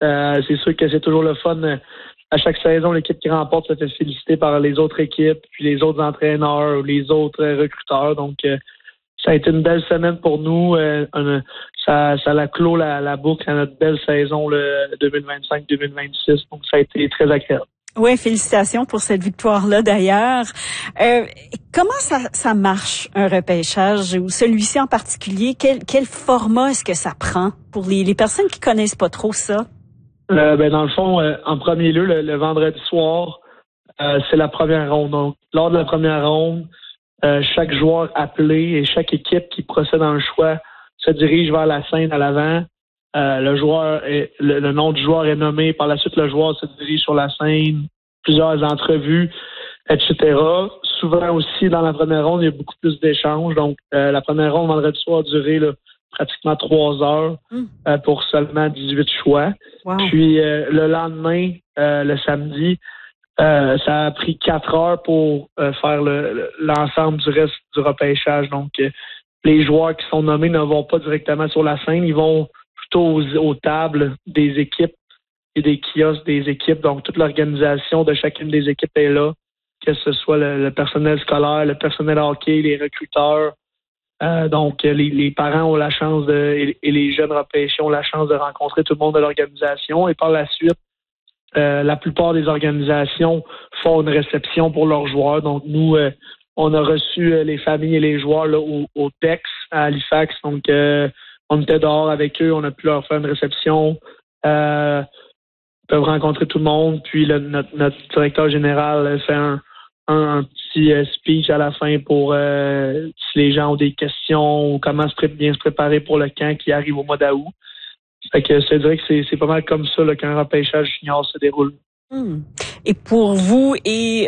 C'est sûr que c'est toujours le fun. À chaque saison, l'équipe qui remporte se fait féliciter par les autres équipes, puis les autres entraîneurs ou les autres recruteurs. Donc, ça a été une belle semaine pour nous. Ça a clos la boucle à notre belle saison 2025-2026. Donc, ça a été très agréable. Oui, félicitations pour cette victoire-là d'ailleurs. Comment ça marche, un repêchage, ou celui-ci en particulier? Quel format est-ce que ça prend pour les personnes qui connaissent pas trop ça? Dans le fond, en premier lieu, le vendredi soir, c'est la première ronde. Donc, lors de la première ronde, chaque joueur appelé et chaque équipe qui procède dans le choix se dirige vers la scène à l'avant. Le nom du joueur est nommé. Par la suite, le joueur se dirige sur la scène, plusieurs entrevues, etc. Souvent aussi, dans la première ronde, il y a beaucoup plus d'échanges. Donc, la première ronde, vendredi soir, a duré pratiquement 3 heures pour seulement 18 choix. Wow. Puis, le lendemain, le samedi, ça a pris 4 heures pour faire l'ensemble du reste du repêchage. Donc, les joueurs qui sont nommés ne vont pas directement sur la scène. Ils vont plutôt aux tables des équipes et des kiosques des équipes. Donc, toute l'organisation de chacune des équipes est là, que ce soit le personnel scolaire, le personnel hockey, les recruteurs. Donc, les parents ont la chance et les jeunes repêchés ont la chance de rencontrer tout le monde de l'organisation. Et par la suite, la plupart des organisations font une réception pour leurs joueurs. Donc, nous, on a reçu les familles et les joueurs là, au TEX à Halifax. Donc, on était dehors avec eux. On a pu leur faire une réception. Ils peuvent rencontrer tout le monde. Puis, notre directeur général fait un petit speech à la fin pour si les gens ont des questions ou comment bien se préparer pour le camp qui arrive au mois d'août. Fait que je te dirais que c'est pas mal comme ça là, qu'un repêchage junior se déroule. Et pour vous et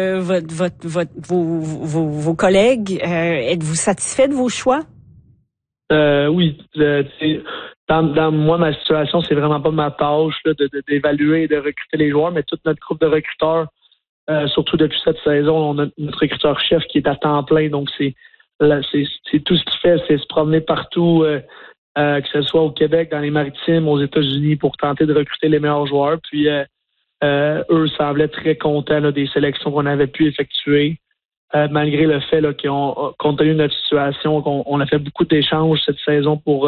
vos collègues, êtes-vous satisfait de vos choix? Oui. Dans moi, ma situation, c'est vraiment pas ma tâche là, d'évaluer et de recruter les joueurs, mais toute notre groupe de recruteurs, surtout depuis cette saison, on a notre recruteur-chef qui est à temps plein. Donc, c'est tout ce qu'il fait, c'est se promener partout, que ce soit au Québec, dans les Maritimes, aux États-Unis, pour tenter de recruter les meilleurs joueurs. Puis, eux semblaient très contents là, des sélections qu'on avait pu effectuer, malgré le fait là, compte tenu de notre situation, qu'on a fait beaucoup d'échanges cette saison pour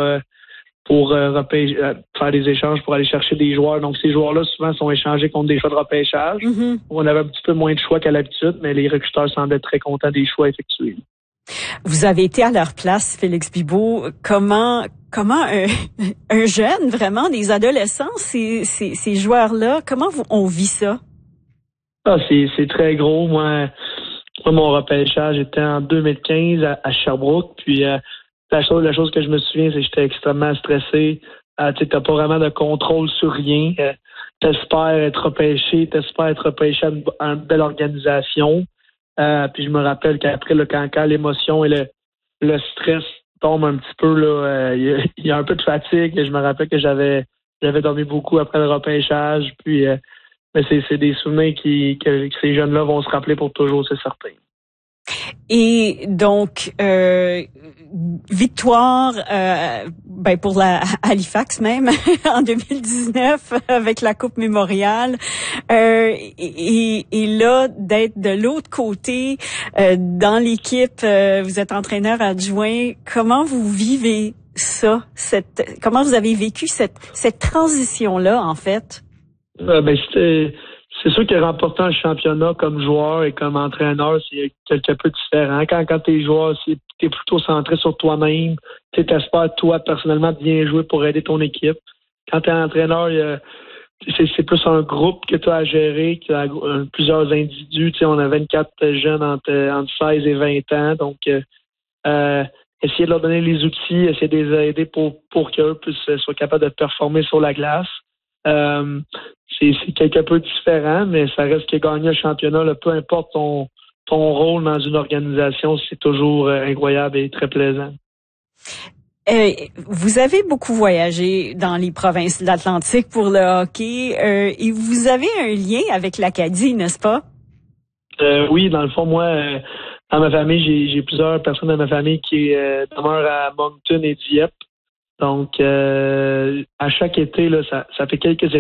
faire des échanges pour aller chercher des joueurs. Donc, ces joueurs-là, souvent, sont échangés contre des choix de repêchage. Mm-hmm. On avait un petit peu moins de choix qu'à l'habitude, mais les recruteurs semblaient très contents des choix effectués. Vous avez été à leur place, Félix Bibeau. Comment un jeune, vraiment, des adolescents, ces joueurs-là, comment on vit ça? C'est très gros. Moi, mon repêchage était en 2015 à Sherbrooke. Puis, la chose que je me souviens, c'est que j'étais extrêmement stressé. Tu n'as pas vraiment de contrôle sur rien. T'espères être repêché à une belle organisation. Puis je me rappelle qu'après, là, quand l'émotion et le stress tombent un petit peu, là, il y a un peu de fatigue. Je me rappelle que j'avais dormi beaucoup après le repêchage. Puis, mais c'est des souvenirs que ces jeunes-là vont se rappeler pour toujours, c'est certain. Et donc, victoire pour la Halifax même en 2019 avec la Coupe Mémoriale. Et là, d'être de l'autre côté dans l'équipe, vous êtes entraîneur adjoint. Comment vous vivez ça? Comment vous avez vécu cette transition-là, en fait? C'est sûr que remporter un championnat comme joueur et comme entraîneur, c'est quelque peu différent. Quand t'es joueur, t'es plutôt centré sur toi-même. T'espères, toi, personnellement, bien jouer pour aider ton équipe. Quand t'es entraîneur, c'est plus un groupe que tu as à gérer, que plusieurs individus. On a 24 jeunes entre 16 et 20 ans. Donc, essayer de leur donner les outils, essayer de les aider pour qu'eux soient capables de performer sur la glace. C'est quelque peu différent, mais ça reste que gagner un championnat, là, peu importe ton rôle dans une organisation, c'est toujours incroyable et très plaisant. Vous avez beaucoup voyagé dans les provinces de l'Atlantique pour le hockey et vous avez un lien avec l'Acadie, n'est-ce pas? Oui, dans le fond, moi, dans ma famille, j'ai plusieurs personnes dans ma famille qui demeurent à Moncton et Dieppe. Donc, à chaque été, là, ça fait quelques